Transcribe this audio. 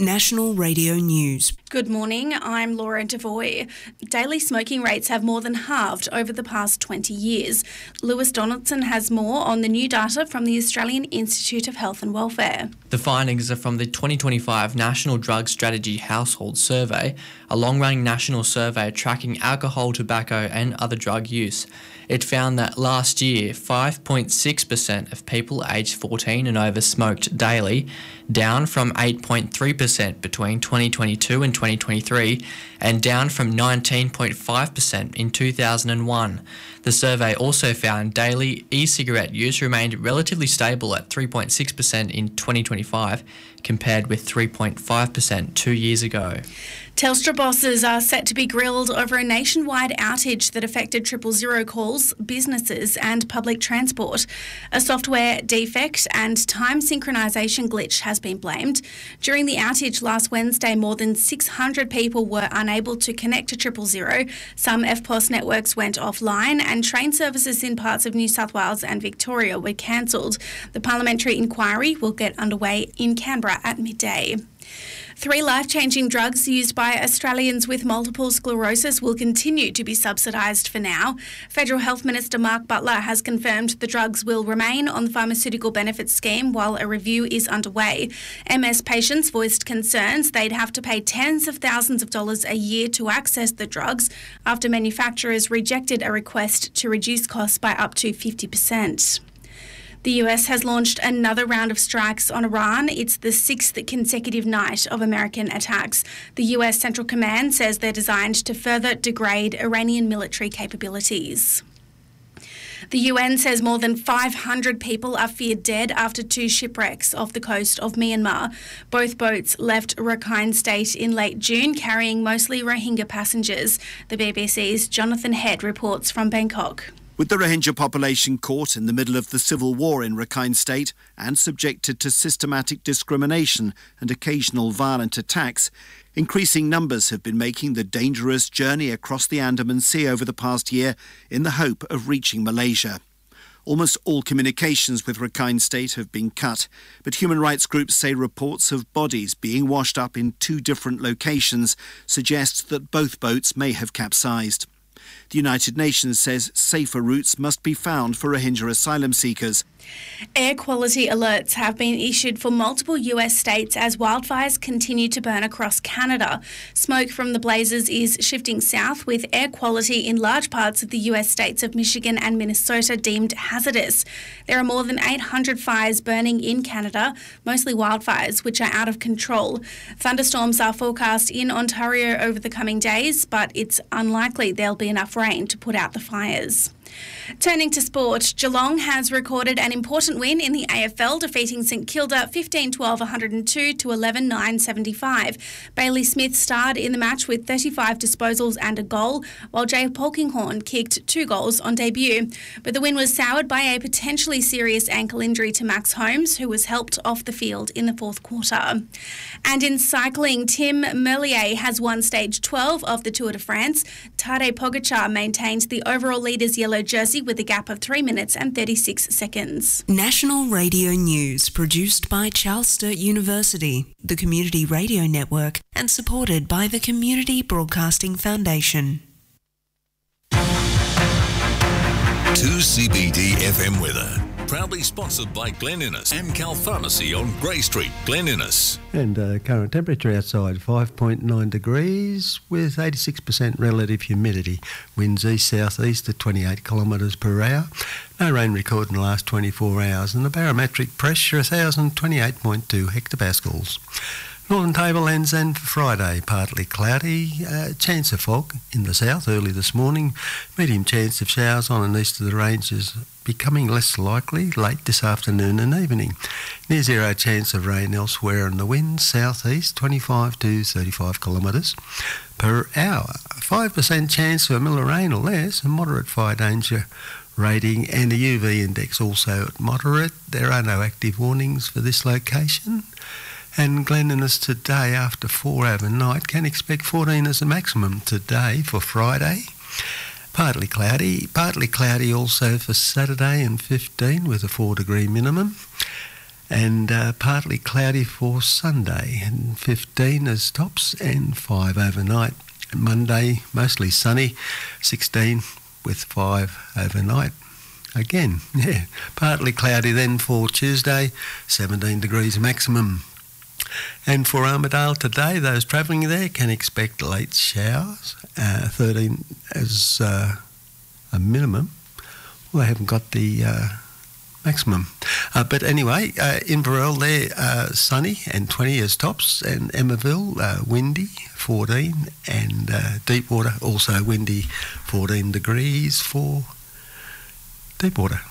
National Radio News. Good morning, I'm Laura Devoy. Daily smoking rates have more than halved over the past 20 years. Lewis Donaldson has more on the new data from the Australian Institute of Health and Welfare. The findings are from the 2025 National Drug Strategy Household Survey, a long-running national survey tracking alcohol, tobacco and other drug use. It found that last year, 5.6% of people aged 14 and over smoked daily, down from 8.3% between 2022 and 2023, and down from 19.5% in 2001. The survey also found daily e-cigarette use remained relatively stable at 3.6% in 2025, compared with 3.5% 2 years ago. Telstra bosses are set to be grilled over a nationwide outage that affected 000 calls, businesses and public transport. A software defect and time synchronisation glitch has been blamed. During the outage last Wednesday, more than 600 people were unable to connect to 000. Some EFTPOS networks went offline and train services in parts of New South Wales and Victoria were cancelled. The parliamentary inquiry will get underway in Canberra at midday. 3 life-changing drugs used by Australians with multiple sclerosis will continue to be subsidised for now. Federal Health Minister Mark Butler has confirmed the drugs will remain on the Pharmaceutical Benefits Scheme while a review is underway. MS patients voiced concerns they'd have to pay tens of thousands of dollars a year to access the drugs after manufacturers rejected a request to reduce costs by up to 50%. The US has launched another round of strikes on Iran. It's the 6th consecutive night of American attacks. The US Central Command says they're designed to further degrade Iranian military capabilities. The UN says more than 500 people are feared dead after 2 shipwrecks off the coast of Myanmar. Both boats left Rakhine State in late June, carrying mostly Rohingya passengers. The BBC's Jonathan Head reports from Bangkok. With the Rohingya population caught in the middle of the civil war in Rakhine State and subjected to systematic discrimination and occasional violent attacks, increasing numbers have been making the dangerous journey across the Andaman Sea over the past year in the hope of reaching Malaysia. Almost all communications with Rakhine State have been cut, but human rights groups say reports of bodies being washed up in 2 different locations suggest that both boats may have capsized. The United Nations says safer routes must be found for Rohingya asylum seekers. Air quality alerts have been issued for multiple US states as wildfires continue to burn across Canada. Smoke from the blazes is shifting south, with air quality in large parts of the US states of Michigan and Minnesota deemed hazardous. There are more than 800 fires burning in Canada, mostly wildfires, which are out of control. Thunderstorms are forecast in Ontario over the coming days, but it's unlikely there'll be enough rain to put out the fires. Turning to sport, Geelong has recorded an important win in the AFL, defeating St Kilda 15-12-102 to 11-9-75. Bailey Smith starred in the match with 35 disposals and a goal, while Jay Polkinghorne kicked 2 goals on debut. But the win was soured by a potentially serious ankle injury to Max Holmes, who was helped off the field in the 4th quarter. And in cycling, Tim Merlier has won stage 12 of the Tour de France. Tadej Pogacar maintains the overall leader's yellow jersey with a gap of 3 minutes and 36 seconds. National Radio News, produced by Charles Sturt University, the Community Radio Network, and supported by the Community Broadcasting Foundation. 2CBD FM weather. Proudly sponsored by Glen Innes and Cal Pharmacy on Grey Street, Glen Innes. And current temperature outside 5.9 degrees with 86% relative humidity. Winds east-southeast at 28 kilometres per hour. No rain recorded in the last 24 hours. And the barometric pressure 1,028.2 hectopascals. Northern Tablelands and for Friday, partly cloudy, chance of fog in the south early this morning, medium chance of showers on and east of the ranges becoming less likely late this afternoon and evening. Near zero chance of rain elsewhere, and the wind southeast 25 to 35 kilometres per hour. 5% chance of a mil of rain or less, a moderate fire danger rating, and a UV index also at moderate. There are no active warnings for this location. And Glen Innes today after 4 overnight can expect 14 as a maximum today for Friday. Partly cloudy also for Saturday and 15 with a 4 degree minimum. and partly cloudy for Sunday, and 15 as tops and 5 overnight. Monday, mostly sunny, 16 with 5 overnight. Again, partly cloudy then for Tuesday, 17 degrees maximum. And for Armidale today, those travelling there can expect late showers, 13 as a minimum. Well, they haven't got the maximum. But anyway, Inverell there, sunny and 20 as tops, and Emmaville, windy, 14, and Deepwater, also windy, 14 degrees for Deepwater.